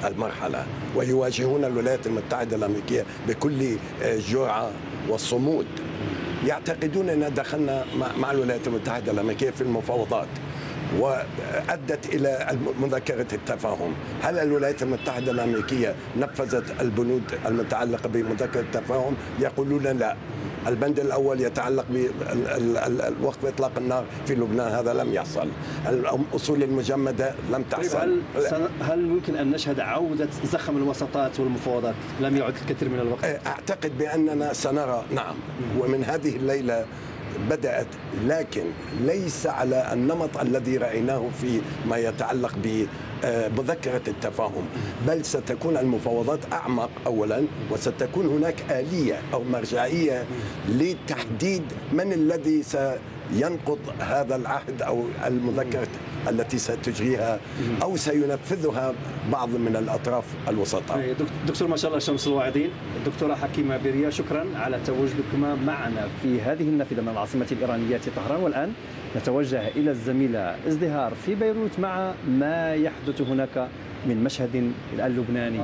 المرحلة، ويواجهون الولايات المتحدة الأمريكية بكل جرعة والصمود. يعتقدون أن دخلنا مع الولايات المتحدة الأمريكية في المفاوضات وأدت إلى مذكرة التفاهم. هل الولايات المتحدة الأمريكية نفذت البنود المتعلقة بمذكرة التفاهم؟ يقولون لا. البند الأول يتعلق بوقف إطلاق النار في لبنان، هذا لم يحصل. الأصول المجمدة لم تحصل. هل ممكن أن نشهد عودة زخم الوساطات والمفاوضات؟ لم يعد الكثير من الوقت. أعتقد بأننا سنرى، نعم، ومن هذه الليلة بدأت، لكن ليس على النمط الذي رأيناه في ما يتعلق بمذكرة التفاهم، بل ستكون المفاوضات أعمق أولا، وستكون هناك آلية أو مرجعية لتحديد من الذي سينقض هذا العهد أو المذكرة التي ستجريها أو سينفذها بعض من الأطراف الوسطاء. دكتور ما شاء الله شمس الواعظين، الدكتورة حكيمة بيريا، شكرا على تواجدكما معنا في هذه النافذة من العاصمة الإيرانية طهران. والآن نتوجه إلى الزميلة ازدهار في بيروت مع ما يحدث هناك من مشهد اللبناني.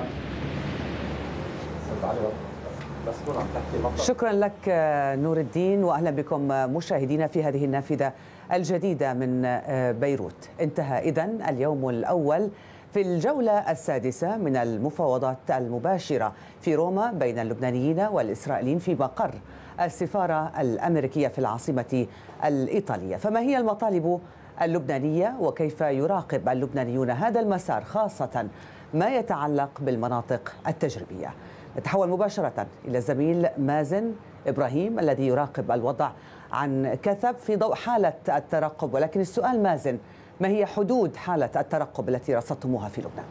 شكرا لك نور الدين، وأهلا بكم مشاهدينا في هذه النافذة الجديدة من بيروت. انتهى إذن اليوم الأول في الجولة السادسة من المفاوضات المباشرة في روما بين اللبنانيين والإسرائيليين في مقر السفارة الأمريكية في العاصمة الإيطالية. فما هي المطالب اللبنانية وكيف يراقب اللبنانيون هذا المسار، خاصة ما يتعلق بالمناطق التجريبية؟ نتحول مباشرة إلى الزميل مازن إبراهيم الذي يراقب الوضع عن كثب في ضوء حالة الترقب. ولكن السؤال مازن، ما هي حدود حالة الترقب التي رصدتموها في لبنان؟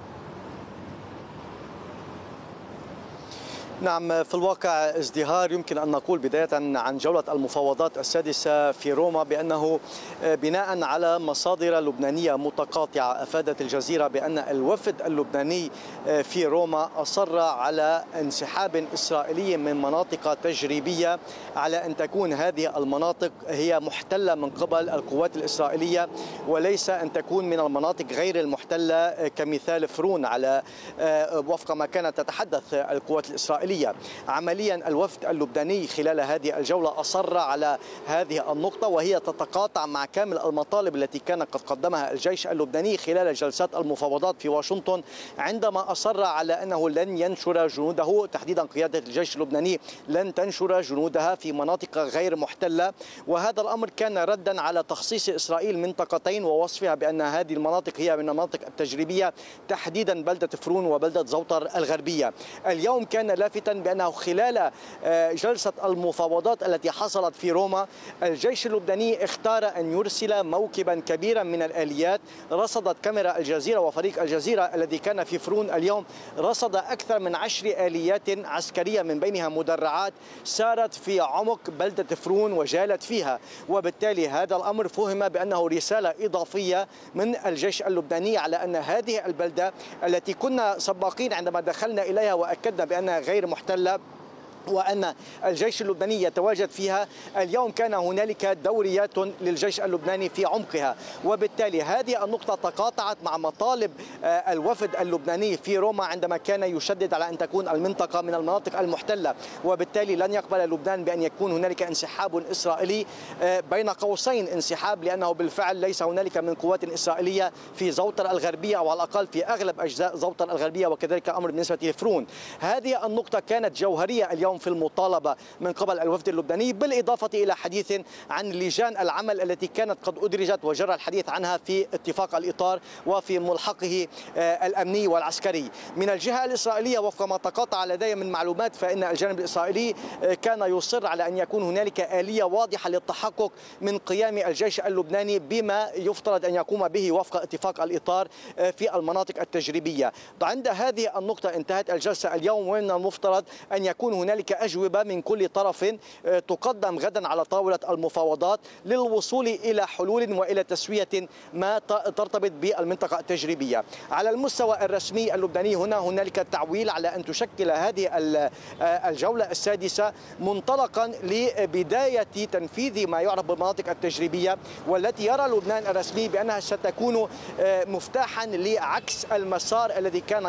نعم، في الواقع ازدهار يمكن أن نقول بداية عن جولة المفاوضات السادسة في روما بأنه بناء على مصادر لبنانية متقاطعة أفادت الجزيرة بأن الوفد اللبناني في روما أصر على انسحاب إسرائيلي من مناطق تجريبية، على أن تكون هذه المناطق هي محتلة من قبل القوات الإسرائيلية وليس أن تكون من المناطق غير المحتلة كمثال فرون على وفق ما كانت تتحدث القوات الإسرائيلية. عمليا الوفد اللبناني خلال هذه الجولة أصر على هذه النقطة، وهي تتقاطع مع كامل المطالب التي كان قد قدمها الجيش اللبناني خلال جلسات المفاوضات في واشنطن، عندما أصر على أنه لن ينشر جنوده، تحديدا قيادة الجيش اللبناني لن تنشر جنودها في مناطق غير محتلة. وهذا الأمر كان ردا على تخصيص إسرائيل منطقتين ووصفها بأن هذه المناطق هي من المناطق التجريبية، تحديدا بلدة فرون وبلدة زوطر الغربية. اليوم كان لافتا بأنه خلال جلسة المفاوضات التي حصلت في روما الجيش اللبناني اختار أن يرسل موكبا كبيرا من الآليات. رصدت كاميرا الجزيرة وفريق الجزيرة الذي كان في فرون اليوم رصد أكثر من 10 آليات عسكرية، من بينها مدرعات سارت في عمق بلدة فرون وجالت فيها، وبالتالي هذا الأمر فهم بأنه رسالة إضافية من الجيش اللبناني على أن هذه البلدة التي كنا سباقين عندما دخلنا إليها وأكدنا بأنها غير محتلة وأن الجيش اللبناني يتواجد فيها، اليوم كان هنالك دوريات للجيش اللبناني في عمقها، وبالتالي هذه النقطة تقاطعت مع مطالب الوفد اللبناني في روما عندما كان يشدد على أن تكون المنطقة من المناطق المحتلة، وبالتالي لن يقبل لبنان بأن يكون هنالك انسحاب إسرائيلي، بين قوسين انسحاب، لأنه بالفعل ليس هنالك من قوات إسرائيلية في زوطر الغربية أو على الأقل في أغلب أجزاء زوطر الغربية، وكذلك أمر بالنسبة لفرون. هذه النقطة كانت جوهرية اليوم في المطالبة من قبل الوفد اللبناني، بالإضافة إلى حديث عن لجان العمل التي كانت قد أدرجت وجرى الحديث عنها في اتفاق الإطار وفي ملحقه الأمني والعسكري. من الجهة الإسرائيلية وفق ما تقاطع لدي من معلومات فإن الجانب الإسرائيلي كان يصر على أن يكون هنالك آلية واضحة للتحقق من قيام الجيش اللبناني بما يفترض أن يقوم به وفق اتفاق الإطار في المناطق التجريبية. عند هذه النقطة انتهت الجلسة اليوم، ومن المفترض أن يكون هنالك أجوبة من كل طرف تقدم غدا على طاولة المفاوضات للوصول إلى حلول وإلى تسوية ما ترتبط بالمنطقة التجريبية. على المستوى الرسمي اللبناني هنالك تعويل على أن تشكل هذه الجولة السادسة منطلقا لبداية تنفيذ ما يعرف بالمناطق التجريبية، والتي يرى لبنان الرسمي بأنها ستكون مفتاحا لعكس المسار الذي كان